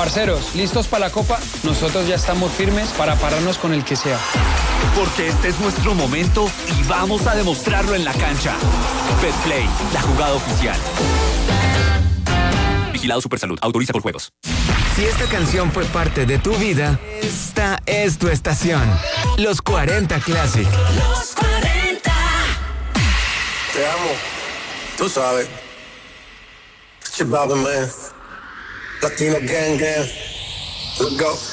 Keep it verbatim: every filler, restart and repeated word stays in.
Parceros, ¿listos para la copa? Nosotros ya estamos firmes para pararnos con el que sea. Porque este es nuestro momento y vamos a demostrarlo en la cancha. Betplay, la jugada oficial. Vigilado Supersalud, autoriza por juegos. Si esta canción fue parte de tu vida, esta es tu estación. Los cuarenta Classic. Los cuarenta. Te amo, tú sabes. It's your brother, man. Latino gang gang. Let's go.